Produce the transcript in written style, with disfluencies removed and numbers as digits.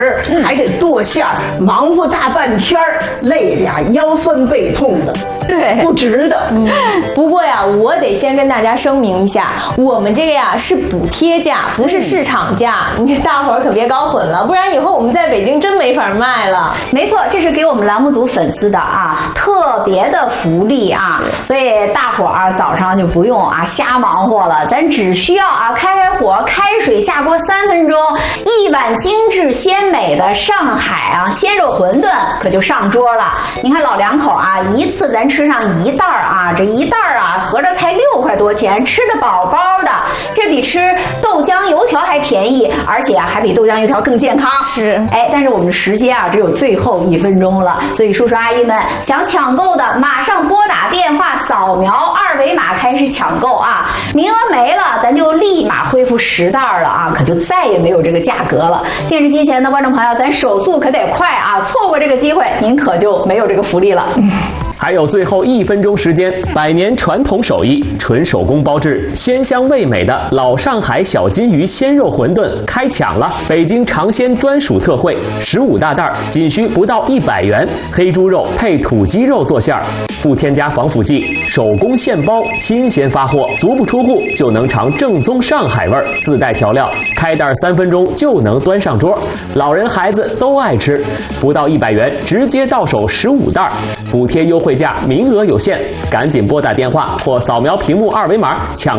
还得剁馅儿，忙活大半天儿，累俩腰酸背痛的， 对， 不值得。 不过呀，我得先跟大家声明一下，我们这个呀是补贴价，不是市场价，你大伙儿可别搞混了，不然以后我们在北京真没法卖了。 没错，这是给我们栏目组粉丝的啊特别的福利啊，所以大伙儿早上就不用啊瞎忙活了，咱只需要啊开火，开水下锅3分钟，一碗精致鲜美的上海啊鲜肉馄饨可就上桌了。你看老两口啊，一次咱吃上1袋啊，这1袋啊合着才6块多钱，吃得饱饱的，这比吃豆浆油条还便宜，而且啊还比豆浆油条更健康。 是， 但是我们的时间啊只有最后1分钟了，所以叔叔阿姨们想抢购的马上拨打电话扫描2维码开始抢购啊，名额没了咱就立马恢复10袋了啊，可就再也没有这个价格了。电视机前的观众朋友，咱手速可得快啊，错过这个机会您可就没有这个福利了。 还有最后1分钟时间，100年传统手艺，纯手工包制，鲜香味美的老上海小金鱼鲜肉馄饨开抢了！北京尝鲜专属特惠，15大袋，仅需不到100元，黑猪肉配土鸡肉做馅儿，不添加防腐剂，手工现包，新鲜发货，足不出户就能尝正宗上海味儿，自带调料，开袋3分钟就能端上桌，老人孩子都爱吃，不到100元直接到手15袋，补贴优惠价，名额有限，赶紧拨打电话或扫描屏幕2维码抢